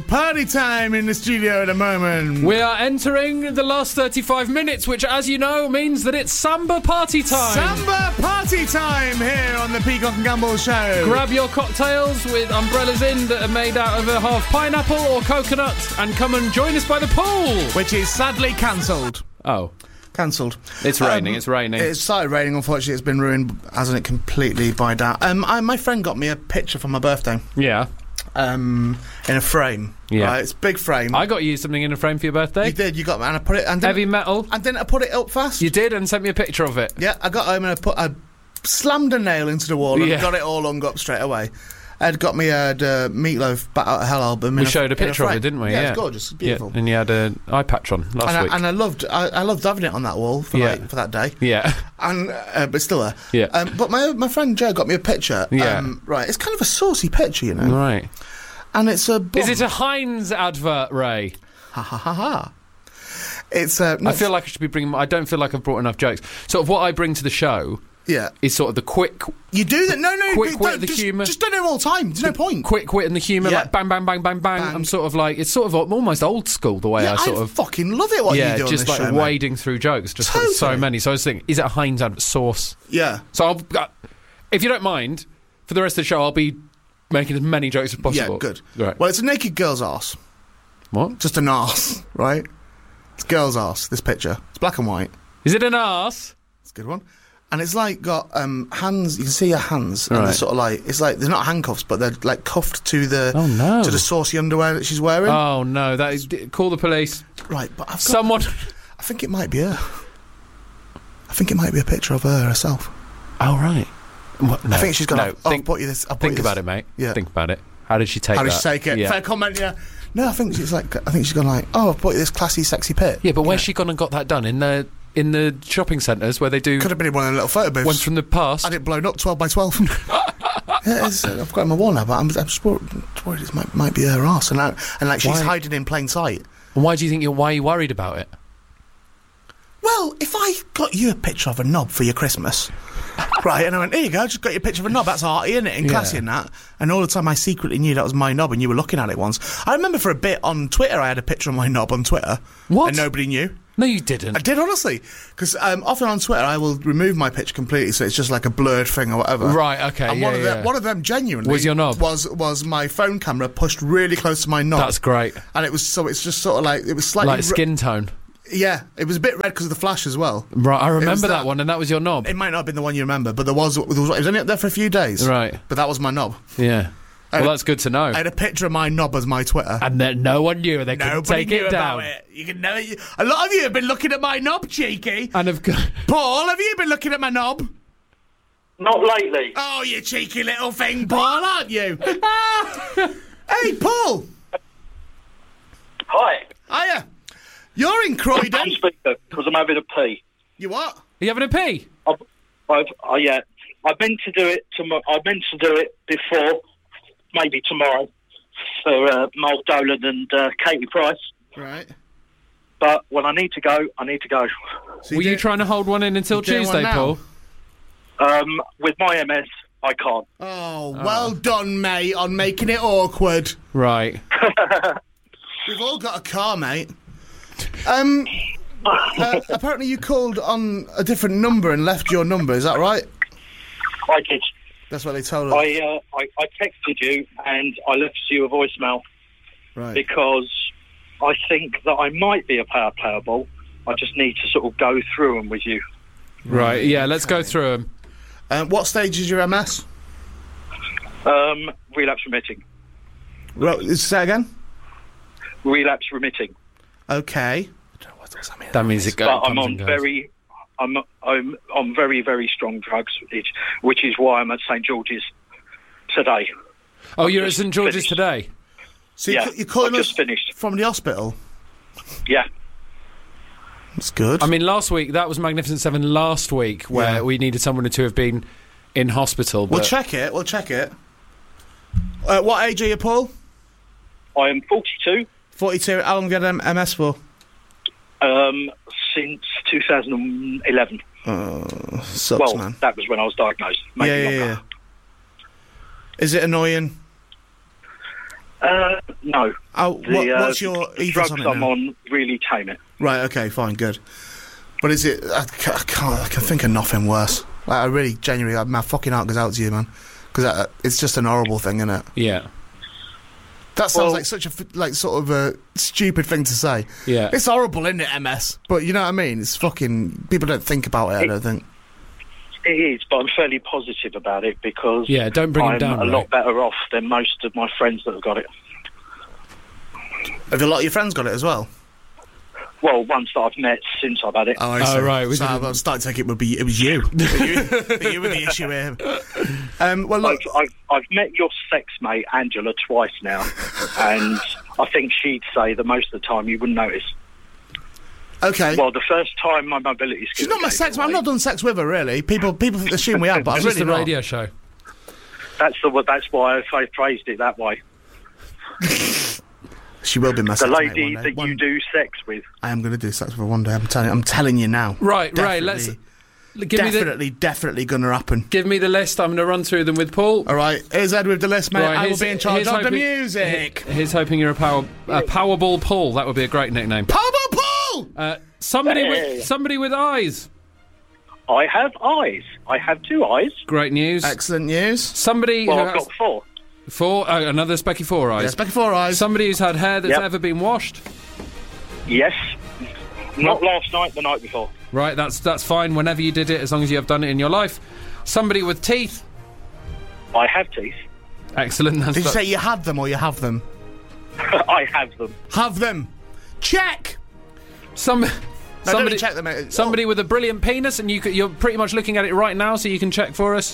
party time in the studio at a moment. We are entering the last 35 minutes, which, as you know, means that it's Samba party time. Samba party time here on the Peacock and Gamble show. Grab your cocktails with umbrellas in that are made out of a half pineapple or coconut and come and join us by the pool. Which is sadly cancelled. Oh. Cancelled. It's raining, it's raining. It started raining, unfortunately. It's been ruined, hasn't it, completely by that. My friend got me a picture for my birthday. Yeah. In a frame. Yeah. Right, it's a big frame. I got you something in a frame for your birthday. You did, you got me, and I put it... And heavy metal. And didn't I put it up fast? You did, and sent me a picture of it. Yeah, I got home and I slammed a nail into the wall and got it all hung up straight away. Ed got me a Meatloaf Bat Out of Hell album. We showed a picture of it, didn't we? Yeah, it's gorgeous, it's beautiful. Yeah, and you had an eye patch on last week. And I loved having it on that wall for that day. Yeah. And but it's still there. Yeah. But my friend Joe got me a picture. Yeah. Right, it's kind of a saucy picture, you know. Right. And it's a... Is it a Heinz advert, Ray? Ha ha ha ha. It's I feel like I should be bringing... I don't feel like I've brought enough jokes. Sort of what I bring to the show... Yeah. Is sort of the quick... You do that? No, quick wit, the humour. Just don't do it all the time. There's no point. Quick wit and the humour, like bang, bang, bang, bang, bang. I'm sort of like... It's sort of almost old school, the way I sort of... fucking love it, what you do on this just like show, wading through jokes. Just totally. so many. So I was thinking, is it a Heinz advert sauce? Yeah. So if you don't mind, for the rest of the show, I'll be making as many jokes as possible. Yeah, good. Right. Well, it's a naked girl's arse. What? Just an arse, right? It's a girl's arse, this picture. It's black and white. Is it an arse? It's a good one. And it's like got hands. You can see her hands, and they're sort of like they're not handcuffs, but they're like cuffed to the to the saucy underwear that she's wearing. Oh no! That is call the police. Right, but I've got someone. I think it might be her. I think it might be a picture of her herself. Oh right. What? No, I think she's gone. No, I'll put you this. Think about it, mate. Yeah. Think about it. How did she take that? How did she take it? Yeah. Fair comment, yeah. No, I think she's gone like, oh, I've bought you this classy, sexy pit. Yeah, but where's she gone and got that done? In the shopping centres where they do... Could have been in one of the little photo booths. One from the past. Had it blown up 12 by 12. Yeah, I've got it on my wall now, but I'm just worried it might be her arse. And she's hiding in plain sight. And why do you think why are you worried about it? Well, if I got you a picture of a knob for your Christmas... Right, and I went, here you go, just got your picture of a knob, that's arty, isn't it, and classy and that. And all the time I secretly knew that was my knob and you were looking at it once. I remember for a bit on Twitter I had a picture of my knob on Twitter. What? And nobody knew. No, you didn't. I did, honestly. Because often on Twitter I will remove my picture completely so it's just like a blurred thing or whatever. Right, okay, and one of them genuinely... Was your knob? Was my phone camera pushed really close to my knob. That's great. And it's just sort of like... It was slightly... Like skin tone. Yeah, it was a bit red because of the flash as well. Right, I remember that one, and that was your knob. It might not have been the one you remember, but it was only up there for a few days. Right. But that was my knob. Yeah. Well, that's good to know. I had a picture of my knob as my Twitter. And then no one knew, they couldn't take it down. You can never... A lot of you have been looking at my knob, cheeky. And Paul, have you been looking at my knob? Not lately. Oh, you cheeky little thing, Paul, aren't you? Hey, Paul. Hi. Hiya. You're in Croydon. I'm speaker because I'm having a pee. You what? Are you having a pee? Yeah. I meant to do it before, maybe tomorrow, for Mal Dolan and Katie Price. Right. But when I need to go, I need to go. So were you trying to hold one in until Tuesday, Paul? With my MS, I can't. Oh, well done, mate, on making it awkward. Right. We've all got a car, mate. Apparently you called on a different number and left your number, is that right? I did. That's what they told us. I texted you and I left you a voicemail. Right. Because I think that I might be a playable. I just need to sort of go through them with you. Right, yeah, let's go through them. What stage is your MS? Relapse remitting. Say that again? Relapse remitting. Okay. That means it goes. But I'm on very, very strong drugs, which is why I'm at St George's today. Oh, you're at St George's today? So yeah, you're calling us just finished from the hospital? Yeah. That's good. I mean, last week, that was Magnificent Seven last week, where we needed someone to have been in hospital. But... We'll check it. What age are you, Paul? I am 42. 42. How long have you had MS for? Since 2011. Sucks, man. That was when I was diagnosed. Maybe yeah. Is it annoying? No. Oh, what's your ethos drugs on it I'm now? on really tame it. Right, okay, fine, good. But is it... I can think of nothing worse. Like, I really, genuinely, my fucking heart goes out to you, man. Because it's just an horrible thing, isn't it? Yeah. That sounds like such a, sort of a stupid thing to say. Yeah. It's horrible, isn't it, MS? But you know what I mean? It's fucking... People don't think about it, I don't think. It is, but I'm fairly positive about it because don't bring him down, I'm a lot right? better off than most of my friends that have got it. Have a lot of your friends got it as well? Well, ones that I've met since I've had it. Oh, I see. right. So I'm starting to think it was you. you were the issue here. Well, look... I've met your sex mate, Angela, twice now, and I think she'd say that most of the time you wouldn't notice. Okay. Well, the first time my mobility scooter... She's not my sex... I've not done sex with her, really. People assume we have, but I've It's really just a not. radio show. That's why I phrased it that way. She will be my The sex mate lady one day. that you do sex with. I am going to do sex with her one day. I'm telling you now. Right, Definitely. let's... Definitely going to happen. Give me the list. I'm going to run through them with Paul. All right, here's Ed with the list, mate. Right, I will here's- be in charge here's of the hoping- music. Here's hoping you're a Powerball Paul. That would be a great nickname. Powerball Paul! Somebody with eyes. I have eyes. I have 2 eyes. Great news. Excellent news. Somebody Well, who I've has got 4. another Specky 4 eyes. Yes, Becky Four Eyes. Somebody who's had hair that's Yep. ever been washed. Yes. Not last night, the night before. Right, that's fine. Whenever you did it, as long as you have done it in your life. Somebody with teeth. I have teeth. Excellent. Did you say you had them or you have them? I have them. Have them. Check! Somebody don't check them out. Somebody with a brilliant penis, and you're pretty much looking at it right now, so you can check for us.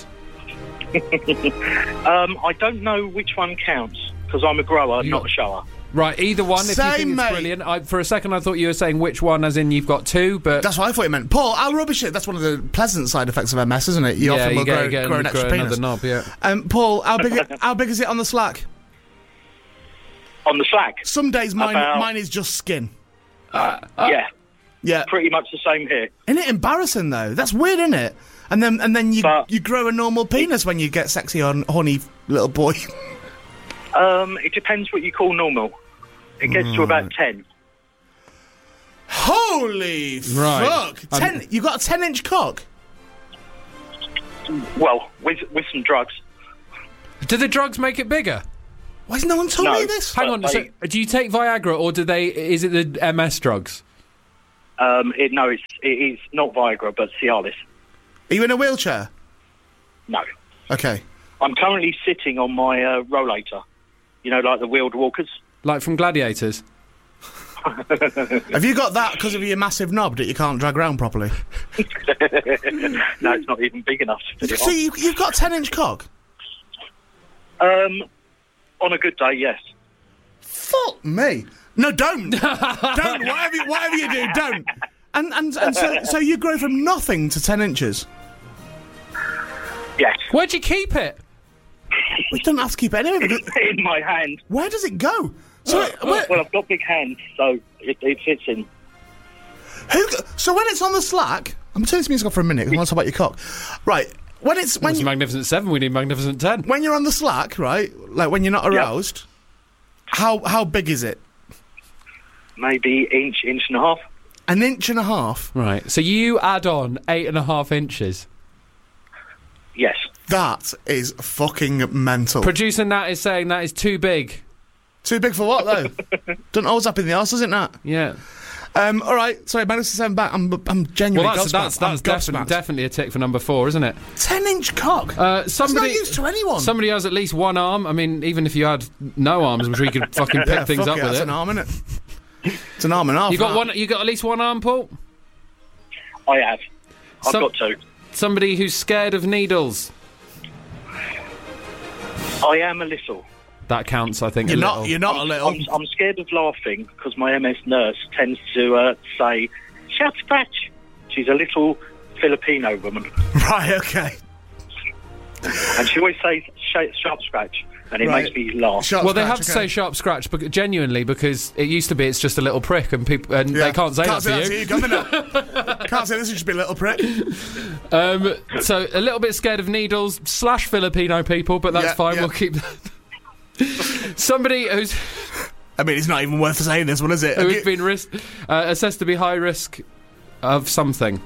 I don't know which one counts because I'm a grower, not a shower. Right, either one. If you Same, think it's mate. brilliant. For a second, I thought you were saying which one, as in you've got 2, but That's what I thought you meant. Paul, how rubbish it. That's one of the pleasant side effects of MS, isn't it? You often will grow an extra penis. another knob. Yeah. Paul, how big is it on the Slack? On the Slack? Some days mine is just skin. Yeah, Yeah. pretty much the same here. Isn't it embarrassing though? That's weird, isn't it? And then you grow a normal penis when you get sexy on horny little boy. It depends what you call normal. It gets to about 10. Holy Right. fuck! 10. You got a 10-inch cock? Well, with some drugs. Do the drugs make it bigger? Why has no one told No. me this? Hang on. So, do you take Viagra, or is it the MS drugs? It is not Viagra, but Cialis. Are you in a wheelchair? No. Okay. I'm currently sitting on my rollator. You know, like the wheeled walkers. Like from Gladiators? Have you got that because of your massive knob that you can't drag around properly? No, it's not even big enough to fit it So on. you've got a 10-inch cock? On a good day, yes. Fuck me. No, don't. Don't. Whatever you do, don't. And so you grow from nothing to 10 inches? Yes. Where'd you keep it? We don't have to keep it anyway. Because In my hand. where does it go? So, Well, I've got big hands, so it fits in. so when it's on the Slack, I'm turning this music off for a minute because I want to talk about your cock. Right. When It's Magnificent 7, we need Magnificent 10. when you're on the Slack, right? Like when you're not aroused, how big is it? Maybe inch and a half. An inch and a half. Right, so you add on 8.5 inches. Yes. That is fucking mental. Producer Nat is saying that is too big. Too big for what though? Don't always up in the arse, does it, Nat? Yeah. All right. Sorry, Magnificent 7 back. I'm genuinely Well, gobsmacked. I'm that's gobsmacked. definitely a tick for number 4, isn't it? 10-inch cock. That's not Somebody used to anyone. Somebody has at least one arm. I mean, even if you had no arms, I'm sure you could fucking pick things fuck up it, with that's it. an arm, innit? It's an arm and a half. You got that. one. You got at least one arm, Paul. I have. I've got 2. Somebody who's scared of needles. I am a little. That counts, I think. You're a not. little. You're not a little. I'm scared of laughing because my MS nurse tends to say, "Sharp scratch." She's a little Filipino woman, Right. Okay. and she always says "sharp scratch," and it Right. makes me laugh. Sharp Well, they scratch, have to okay. say sharp scratch, genuinely, because it used to be it's just a little prick, and people Yeah. they can't say that to you. Come in now. Can't say this. Would just be a little prick. So a little bit scared of needles / Filipino people, but that's Yeah, fine. yeah. We'll keep that. Somebody who's I mean, it's not even worth saying this one, is it? who's been assessed to be high risk of something.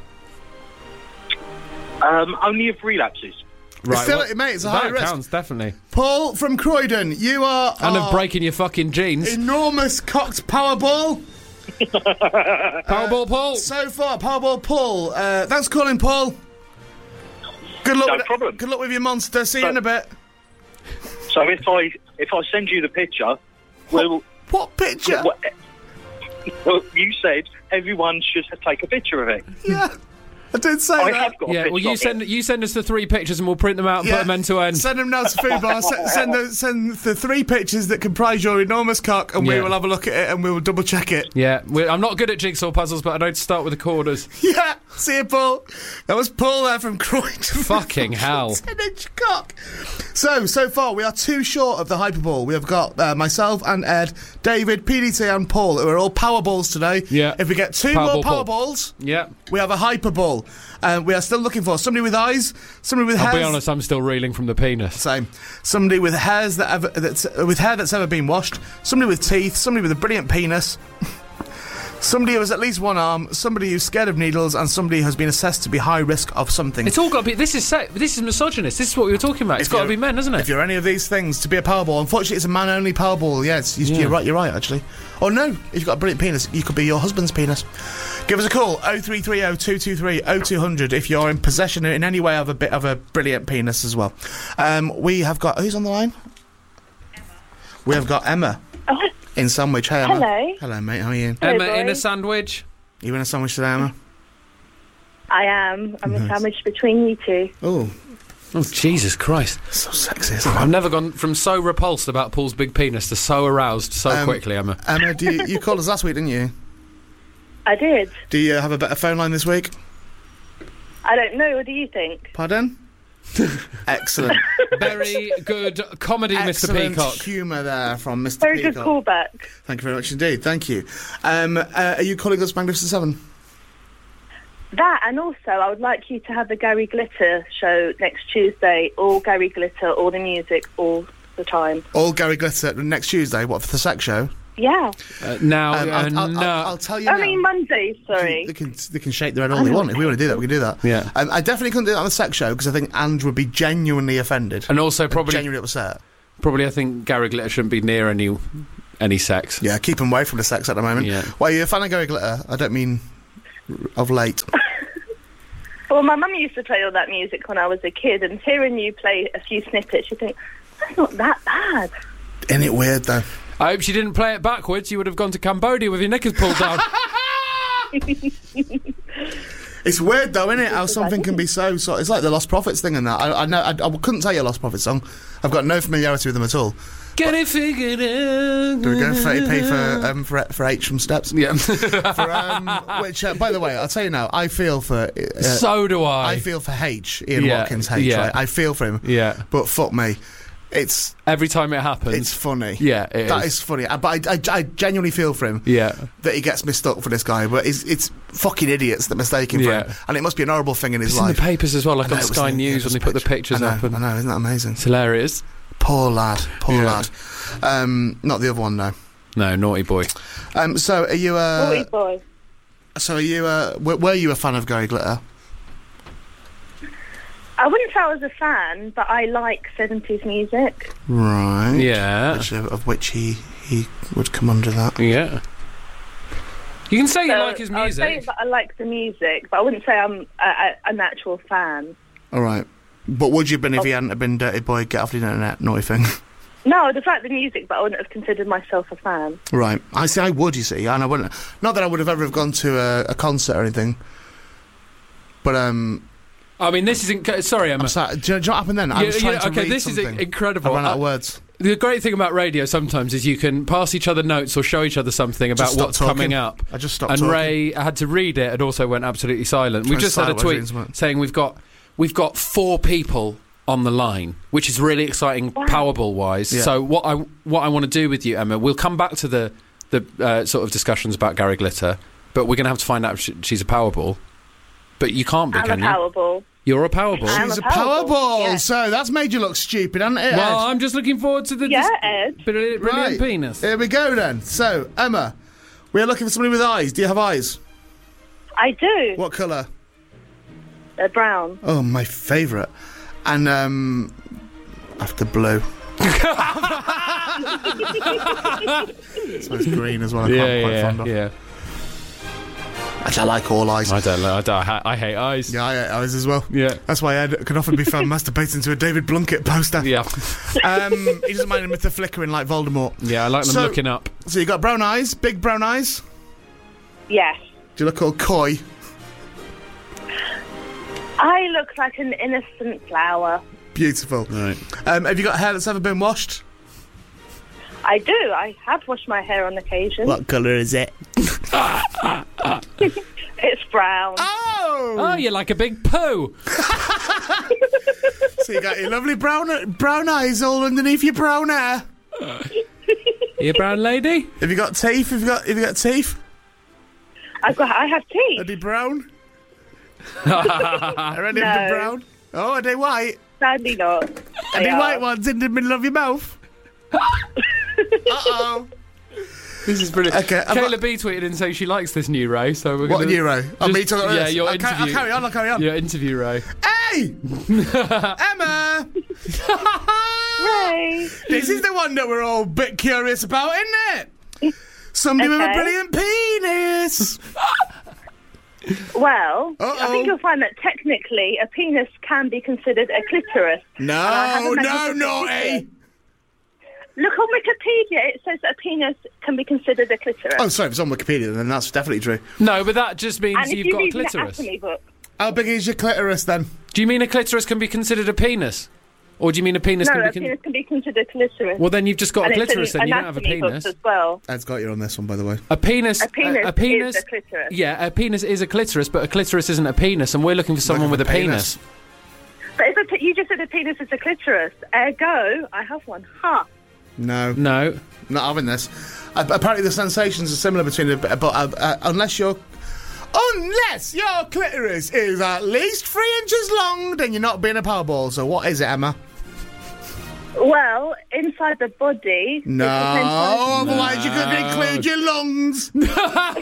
Only of relapses. Right, Still, mate, it's a high that risk. counts, definitely. Paul from Croydon, you are... And of breaking your fucking jeans. Enormous cocked Powerball. Powerball Paul. So far, Powerball Paul. Thanks for calling, Paul. Good luck. No problem. Good luck with your monster. See you in a bit. So if I send you the picture, What picture? Well, you said everyone should take a picture of it. Yeah, I did say I that. have got a Yeah, picture well, you send us the 3 pictures and we'll print them out and put them end to end. Send them now to Food Bar. Send the 3 pictures that comprise your enormous cock, and we Yeah. will have a look at it and we will double check it. Yeah, I'm not good at jigsaw puzzles, but I know to start with the quarters. Yeah, see you, Paul. That was Paul there from Croydon. Fucking hell. 10-inch cock. So far, we are 2 short of the Hyperball. We have got myself and Ed, David, PDT and Paul, who are all Powerballs today. Yeah. If we get 2 Powerball more Paul. Powerballs, Yeah. we have a Hyperball. We are still looking for somebody with eyes, somebody with I'll hairs. be honest, I'm still reeling from the penis. Same. Somebody with hairs with hair that's ever been washed. Somebody with teeth. Somebody with a brilliant penis. Somebody who has at least 1 arm. Somebody who's scared of needles, and somebody who has been assessed to be high risk of something. It's all got to be. This is misogynist. This is what we were talking about. It's got to be men, hasn't If it? you're any of these things, to be a Powerball, unfortunately, it's a man-only Powerball. Yes, you're right. Actually. Oh no, if you've got a brilliant penis, you could be your husband's penis. Give us a call 0330 223 0200 if you're in possession in any way of a bit of a brilliant penis as well. We have got who's on the line? Emma. We have got Emma in Sandwich. Hey, Emma. Hello, mate. How are you? Emma Hello, in a boy. sandwich. You in a sandwich today, Emma? I am. I'm a sandwich between you two. Oh, Oh, Jesus Christ. so sexy, isn't it? I've never gone from so repulsed about Paul's big penis to so aroused so quickly, Emma. Emma, you called us last week, didn't you? I did. Do you have a better phone line this week? I don't know. What do you think? Pardon? Excellent. Very good comedy, Mr. Excellent Peacock. humour there from Mr. Very Peacock. good callback. Thank you very much indeed. Thank you. Are you calling us Magnificent 7? That, and also I would like you to have the Gary Glitter show next Tuesday. All Gary Glitter, all the music, all the time. All Gary Glitter next Tuesday. What, for the sex show? Yeah. I'll tell you now. I mean Monday. Sorry. They can shake their head all they want. If we want to do that, we can do that. Yeah. I definitely couldn't do that on the sex show because I think Andrew would be genuinely offended. And also genuinely upset. Probably I think Gary Glitter shouldn't be near any sex. Yeah, keep him away from the sex at the moment. Yeah. Well, are you a fan of Gary Glitter? I don't mean of late. Well, my mum used to play all that music when I was a kid, and hearing you play a few snippets, you think, that's not that bad. Isn't it weird, though? I hope she didn't play it backwards. You would have gone to Cambodia with your knickers pulled down. It's weird, though, isn't it? How something can be so... It's like the Lost Prophets thing and that. I know. I couldn't tell you a Lost Prophets song. I've got no familiarity with them at all. Get it figured out. Do we go 30p for H from Steps? Yeah. Which, by the way, I'll tell you now, I feel for... So do I. I feel for H, Ian Yeah, Watkins H, yeah. right? I feel for him. Yeah. But fuck me. It's Every time it happens. it's funny. Yeah, it That is. is funny. But I genuinely feel for him. Yeah. That he gets mistook for this guy, but it's fucking idiots that mistake him for Yeah. him. And it must be an horrible thing in his It's in life. the papers as well, like I know, on it was Sky in- News yeah, when it they was put the picture- pictures up. I And know, isn't that amazing? it's hilarious. Poor lad. Yeah. Not the other one, no. No, naughty boy. So are you Naughty boy. So are you were you a fan of Gary Glitter? I wouldn't say I was a fan, but I like 70s music. Right. Yeah. Of which he would come under that. Yeah. You can say you So like his I would say music. that I like the music, but I wouldn't say I'm an actual fan. All right. But would you have been if he hadn't have been Dirty Boy, Get Off the Internet, naughty thing? No, I'd have liked the music, but I wouldn't have considered myself a fan. Right. I would, you see, and I wouldn't. Not that I would have ever have gone to a concert or anything. But I mean, this isn't... Sorry, Emma. I'm sorry. Do you know what happened then? I was trying to okay, read this something. is incredible. I ran out of words. The great thing about radio sometimes is you can pass each other notes or show each other something about Just stop what's talking. coming up. I just stopped And talking. Ray had to read it and also went absolutely silent. We've just had a silent was tweet reading saying we've got 4 people on the line, which is really exciting Powerball-wise. Yeah. So what I want to do with you, Emma, we'll come back to the sort of discussions about Gary Glitter, but we're going to have to find out if she's a Powerball. But you can't be, I'm can a you? Powerball. You're a Powerball. I'm She's a a Powerball, yeah. so that's made you look stupid, hasn't it, Well, Ed? I'm just looking forward to the Ed. brilliant Right. penis. Here we go then. So, Emma, we're looking for somebody with eyes. Do you have eyes? I do. What colour? They're brown. Oh, my favourite. And, after blue. It smells green as well. I'm quite fond of. yeah. Actually, I like all eyes. I don't know. I hate eyes. Yeah, I hate eyes as well. Yeah. That's why Ed can often be found masturbating to a David Blunkett poster. Yeah. He doesn't mind them if they're flickering like Voldemort. Yeah, I like them looking up. So you got brown eyes, big brown eyes. Yes. Do you look all coy? I look like an innocent flower. Beautiful. Right. Have you got hair that's ever been washed? I do. I have washed my hair on occasion. What colour is it? It's brown. Oh, you're like a big poo. So you got your lovely brown eyes all underneath your brown hair. You a brown lady? Have you got teeth? Have you got teeth? I have teeth. Are they brown? Are any of them No. brown? Oh, are they white? Sadly not. Are they white ones in the middle of your mouth? Uh-oh. This is brilliant. Okay, Kayla B tweeted and saying she likes this new Ray, so we're What gonna... a euro. Oh, me talking about Yeah, this. your I'll interview. I'll carry on. Your interview, Ray. Hey! Emma! Ray. This is the one that we're all a bit curious about, isn't it? Somebody with a Okay. brilliant penis! Well, Uh-oh. I think you'll find that technically a penis can be considered a clitoris. No, haven't met no, with a naughty! Look on Wikipedia. It says that a penis can be considered a clitoris. Oh, sorry, if it's on Wikipedia, then that's definitely true. No, but that just means and if you've you got a read an clitoris. anatomy book, How big is your clitoris, then? Do you mean a clitoris can be considered a penis? Or do you mean a penis no, can a be... penis can be considered clitoris. Well, then you've just got and a clitoris, it's in then you don't have a anatomy penis. books as well. Ed's got you on this one, by the way. A penis... A penis is a clitoris. Yeah, a penis is a clitoris, but a clitoris isn't a penis, and we're looking for someone with a penis. But you just said a penis is a clitoris. Ergo, I have one. Ha. No. No. Not having this. Apparently the sensations are similar between... But unless your clitoris is at least 3 inches long, then you're not being a Powerball. So what is it, Emma? Well, inside the body... No, otherwise you could include your lungs. But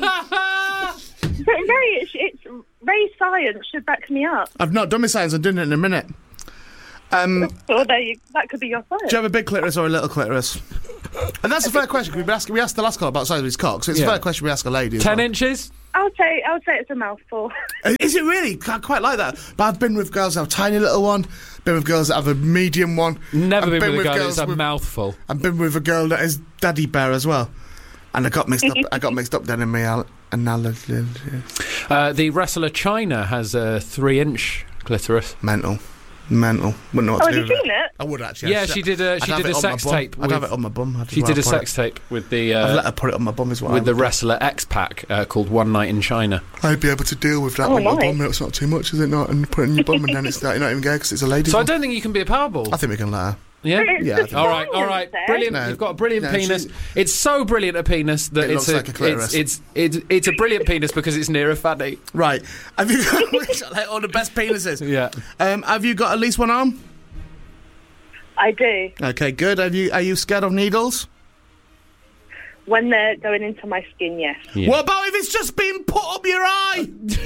Ray, Ray Science should back me up. I've not done my science, I'm doing it in a minute. Well, that could be your science. Do you have a big clitoris or a little clitoris? And that's a fair question. We asked the last call about the size of his cock, so it's a fair question we ask a lady. 10 well. inches? I would say it's a mouthful. Is it really? I quite like that. But I've been with girls that have a tiny little one, been with girls that have a medium one. Never I've been with a girl girls that's a mouthful. I've been with a girl that is daddy bear as well. And I got mixed up then in my analogy. The wrestler China has a 3-inch clitoris. Mental. Wouldn't know what to Have do you with it. seen it? I would actually. Yeah, she did a I'd have it on sex my bum. tape. I'd have it on my bum. She did a sex tape with the I'd let her put it on my bum as well. with the wrestler X-Pac called One Night in China. I'd be able to deal with that Oh, on my nice. bum. It's not too much, is it not? And put it in your bum and then it's not even gay because it's a lady. So I don't think you can be a Powerball. I think we can let her. Yeah. It's Yeah, the I think- All right, science, Ed. brilliant. No. You've got a brilliant No, penis. It's so brilliant a penis that It it's looks like a clitoris. it's a brilliant penis because it's near a fanny. Right. Have you got like all the best penises? Yeah. Have you got at least one arm? I do. Okay, good. Are you scared of needles? When they're going into my skin, yes. Yeah. What about if it's just been put up your eye?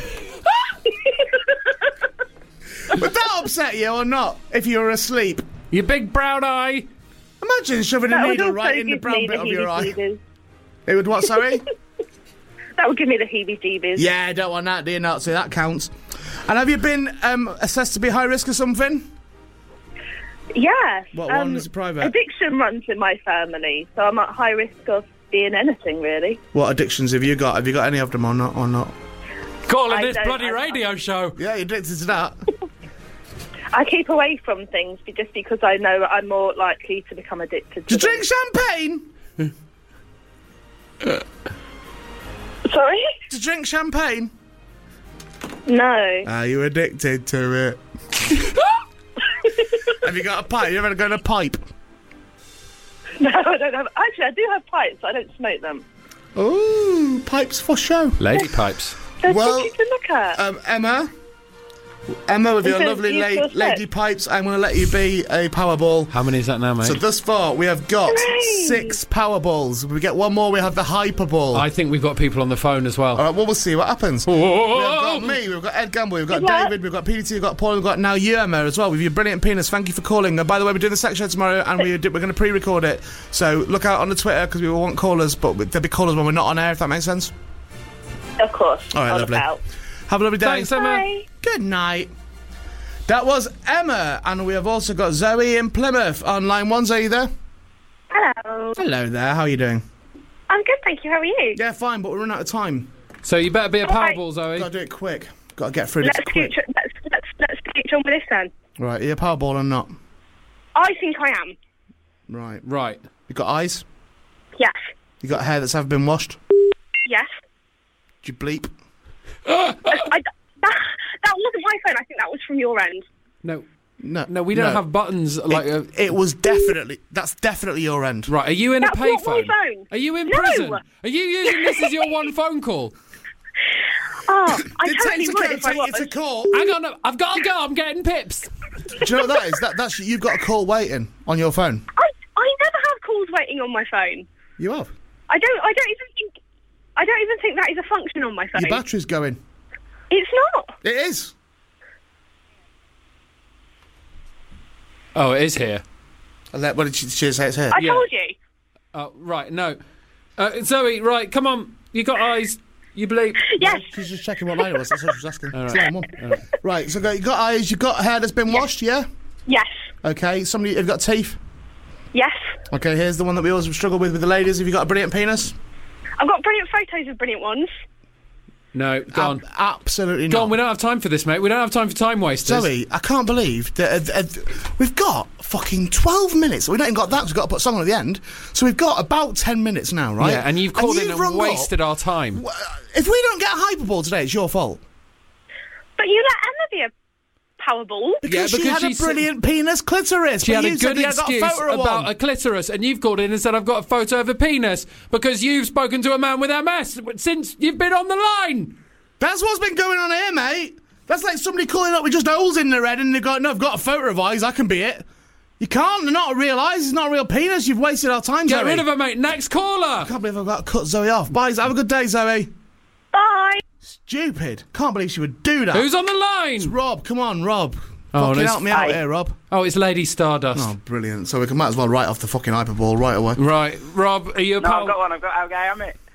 Would that upset you or not? If you were asleep? Your big brown eye. Imagine shoving a That would needle also right in the give brown me bit the of your eye. heebie-jeebies. It would what, sorry? That would give me the heebie-jeebies. Yeah, I don't want that, do you not? So that counts. And have you been assessed to be high risk of something? Yes. What one is private? Addiction runs in my family, so I'm at high risk of being anything, really. What addictions have you got? Have you got any of them or not? Calling I this don't- bloody I- radio show. Yeah, you're addicted to that. I keep away from things just because I know I'm more likely to become addicted Do to you drink champagne? them. Sorry? Do you drink champagne? No. Are you addicted to it? Have you got a pipe? You ever got a pipe? No, I don't have... Actually, I do have pipes. I don't smoke them. Ooh, pipes for show. Lady pipes. They're Well, pretty to look at. Emma, Emma, with your Because lovely you feel lady sick. pipes, I'm going to let you be a Powerball. How many is that now, mate? So thus far, we have got Hooray! 6 Powerballs. If we get one more, we have the Hyperball. I think we've got people on the phone as well. All right, well, we'll see what happens. We've got me, we've got Ed Gamble, we've got Good luck. David, we've got PDT, we've got Paul, we've got now you, Emma, as well, with your brilliant penis. Thank you for calling. And by the way, we're doing the sex show tomorrow, and we're going to pre-record it. So look out on the Twitter, because we will want callers, but there'll be callers when we're not on air, if that makes sense. Of course. All right, I'll lovely. look out. Have a lovely day. Thanks, Emma. Bye. Good night. That was Emma, and we have also got Zoe in Plymouth on line 1. Zoe, you there? Hello. Hello there, how are you doing? I'm good, thank you. How are you? Yeah, fine, but we're running out of time. So you better be a All right. Powerball, Zoe. Gotta do it quick. Gotta get through this Let's quick. future on with this then. Right, are you a Powerball or not? I think I am. Right. Right. You got eyes? Yes. You got hair that's ever been washed? Yes. Did you bleep? That wasn't my phone. I think that was from your end. No. No. No, we don't have buttons like... It was definitely... That's definitely your end. Right, are you in That's a not my payphone? phone. Are you in No. prison? Are you using this as your one phone call? Oh, I Did totally take would to if I take you was. to court? Hang on, I've got to go, I'm getting pips. Do you know what that is? That's you've got a call waiting on your phone. I never have calls waiting on my phone. You have. I don't even think that is a function on my phone. Your battery's going. It's not. It is. Oh, it is here. What did she say? It's here. I told you. Oh, right, no. Zoe, right, come on. You got eyes. You bleep. Yes. She's just checking what line it was. That's what she was asking. All It's right. line 1. Right. So you got eyes. You got hair that's been washed. Yeah. Yes. Okay. You've got teeth. Yes. Okay. Here's the one that we always struggle with the ladies. Have you got a brilliant penis? I've got brilliant photos of brilliant ones. No, gone. Absolutely not. Gone, we don't have time for this, mate. We don't have time for time wasters. Zoe, I can't believe that we've got fucking 12 minutes. We've not even got that, 'cause we've got to put a song on at the end. So we've got about 10 minutes now, right? Yeah, and you've called in you've and rung wasted up. our time. If we don't get a Hyperball today, it's your fault. But you let Emma be a Powerball. Because she because had she a brilliant penis clitoris. She but had a you said good you hadn't got a excuse photo of about one. a clitoris, and you've called in and said I've got a photo of a penis because you've spoken to a man with MS since you've been on the line. That's what's been going on here, mate. That's like somebody calling up with just holes in their head and they've got, no, I've got a photo of eyes, I can be it. You can't, they're not a real eyes, it's not a real penis, you've wasted our time, Get Zoe. rid of her, mate. Next caller. I can't believe I've got to cut Zoe off. Bye, have a good day, Zoe. Bye. Stupid. Can't believe she would do that. Who's on the line? Rob, come on, Rob. Oh, Fucking it's- help me out Hi. here, Rob. Oh, it's Lady Stardust. Oh, brilliant. So we might as well write off the fucking Hyperball right away. Right, Rob, are you a No, pal? I've got one. I am it.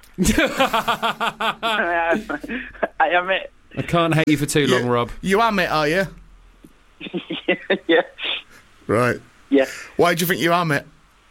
I am it. I can't hate you for too long, Rob. You am it, are you? Yeah. Right. Yeah. Why do you think you am it?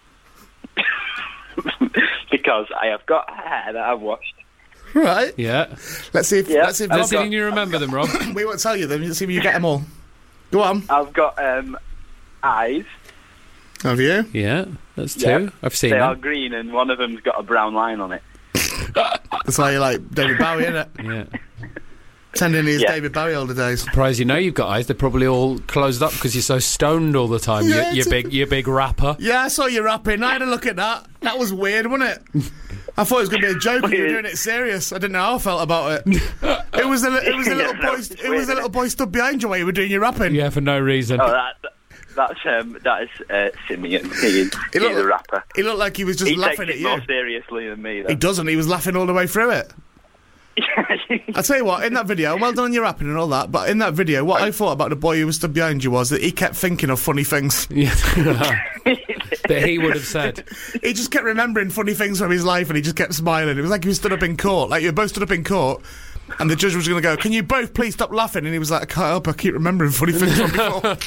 Because I have got hair that I've washed. Right. Yeah. Let's see if Yeah. let's see if Let's see Rob if you remember them, Rob. we won't tell you them. Let's see if you get them all. Go on. I've got eyes. Have you? Yeah, that's two. Yeah. I've seen They are them. green, and one of them's got a brown line on it. That's why you like David Bowie, innit? Yeah. Tending his Yeah. David Bowie older days. Surprised you know you've got eyes. They're probably all closed up because you're so stoned all the time. Yeah, you it's a- you big rapper. Yeah, I saw you rapping. I had a look at that. That was weird, wasn't it? I thought it was going to be a joke and you were doing it serious. I didn't know how I felt about it. It was a little boy. It was a little boy stood behind you while you were doing your rapping. Yeah, for no reason. Oh, that is Simeon. He's looked- a rapper. He looked like he was just He takes laughing at it you. more seriously than me, He though. doesn't. He was laughing all the way through it. I tell you what, in that video, well done on your rapping and all that, but in that video, what I thought about the boy who was stood behind you was that he kept thinking of funny things. Yeah. That he would have said. He just kept remembering funny things from his life and he just kept smiling. It was like he was stood up in court, like you were both stood up in court, and the judge was going to go, can you both please stop laughing? And he was like, I can't help, I keep remembering funny things from before.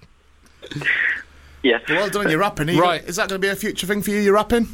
Yeah. Well done on your rapping. Right. Is that going to be a future thing for you, your rapping?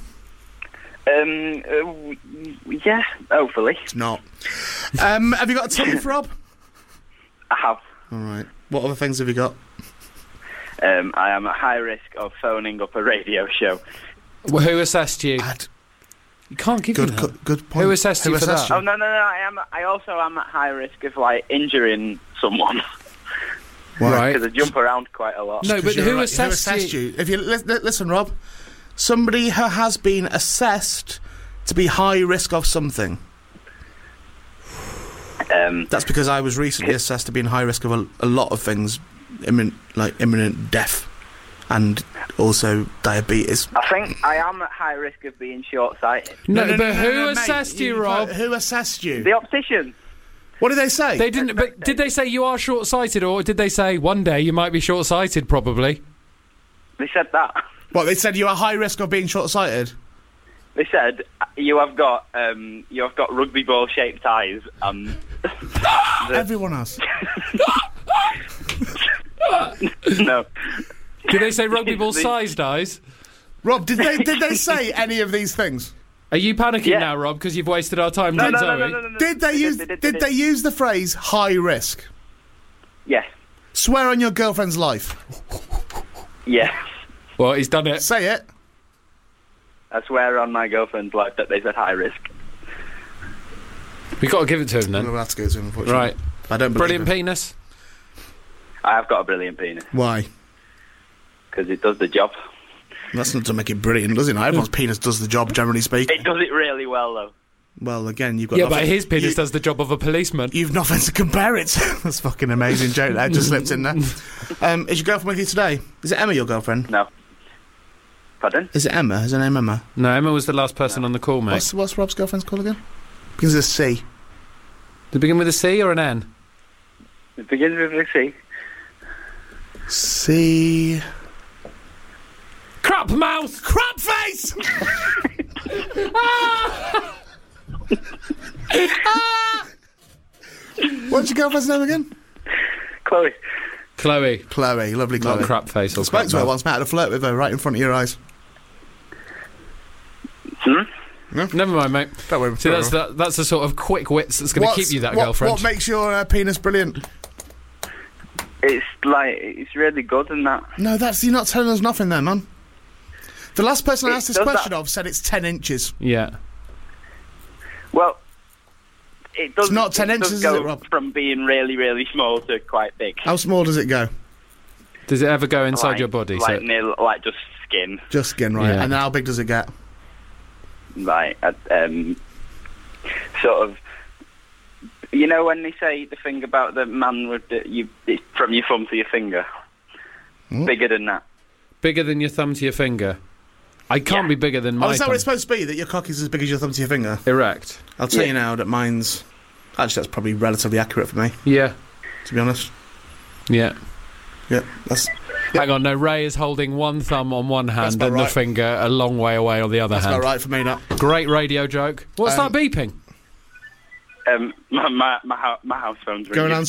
Yeah, hopefully. It's not. Have you got a teeth, Rob? I have. All right. What other things have you got? I am at high risk of phoning up a radio show. Well, who assessed you? You can't give me Good, that. good point. Who assessed you for that? Oh no! I also am at high risk of injuring someone Why? Right. because I jump around quite a lot. No, but who assessed assessed you? you? If you listen, Rob, somebody who has been assessed to be high risk of something. That's because I was recently assessed to be in high risk of a lot of things, imminent death, and also diabetes. I think I am at high risk of being short-sighted. No, but no, who mate, assessed you, Rob? Who assessed you? The optician. What did they say? They didn't. But did they say you are short-sighted, or did they say one day you might be short-sighted? Probably. They said that. What, they said you are at high risk of being short-sighted? They said you have got rugby ball shaped eyes. Everyone has. No. Did they say rugby ball sized eyes? Rob, did they say any of these things? Are you panicking Yeah. now, Rob? Because you've wasted our time No, doing no, Zoe. no. Did they use the phrase high risk? Yes. Swear on your girlfriend's life. Yes. Well, he's done it. Say it. I swear on my girlfriend's life that they said high risk. We've got to give it to him then. We'll have to go to him, unfortunately. Right. I don't believe Brilliant him. penis. I have got a brilliant penis Why? because it does the job. That's not to make it brilliant, does it? Now, everyone's penis does the job, generally speaking. It does it really well, though. Well, again, you've got Yeah, nothing. but his penis does the job of a policeman. You've nothing to compare it to. That's a fucking amazing joke that just slipped in there. Is your girlfriend with you today? Is it Emma, your girlfriend? No. Pardon? Is it Emma? Is her name Emma? No, Emma was the last person on the call, mate. What's Rob's girlfriend's call again? Begins with a C. Did it begin with a C or an N? It begins with a C. C. Crap mouth! Crap face! What's your girlfriend's name again? Chloe. Chloe. Chloe, lovely Chloe. Not crap face or I spoke crap to her mouth. once, mate. I had a flirt with her right in front of your eyes. Never mind, mate. Don't worry. See, that's the sort of quick wits that's going to keep you that girlfriend. What makes your penis brilliant? It's really good and that. No, you're not telling us nothing there, man. The last person I asked this does question that. of said it's 10 inches. Yeah. Well, it does. It's not 10 it inches, does is go it, Rob? from being really, really small to quite big. How small does it go? Does it ever go inside Like- your body? Like, So near, like just skin. Just skin, right? Yeah. And then how big does it get? Like, sort of. You know when they say the thing about the man with it's from your thumb to your finger? Hmm? Bigger than that. bigger than your thumb to your finger? I can't Yeah. be bigger than my Oh, is that thumb. what it's supposed to be? That your cock is as big as your thumb to your finger? Erect. I'll tell Yeah. you now that mine's... Actually, that's probably relatively accurate for me, Yeah. to be honest. Yeah. Yeah, that's... Hang on, no, Ray is holding one thumb on one hand about and the right. finger a long way away on the other That's hand. about right for me, that. Great radio joke. What's that beeping? My house phone's ringing. Go and answer